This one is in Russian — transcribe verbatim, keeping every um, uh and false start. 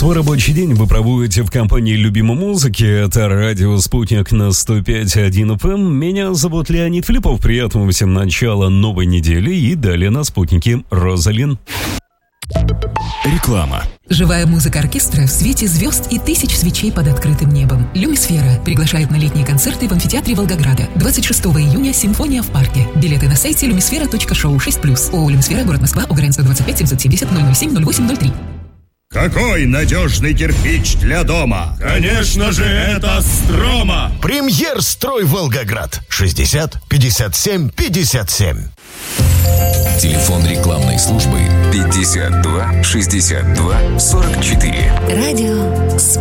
Свой рабочий день вы проводите в компании любимой музыки. Это радио «Спутник» на сто пять и один эф эм. Меня зовут Леонид Филиппов. Приятного всем начала новой недели. И далее на «Спутнике» Розалин. Реклама. Живая музыка оркестра в свете звезд и тысяч свечей под открытым небом. «Люмисфера» приглашает на летние концерты в амфитеатре Волгограда. двадцать шестого июня «Симфония в парке». Билеты на сайте люмисфера точка шоу шесть плюс. ООО «Люмисфера», город Москва, ОГРН-сто двадцать пять семьсот семьдесят ноль ноль семь ноль восемь ноль три. Какой надежный кирпич для дома? Конечно же, это «Строма». Премьер-строй Волгоград. шестьдесят пятьдесят семь пятьдесят семь. Телефон рекламной службы пятьдесят два шестьдесят два сорок четыре. Радио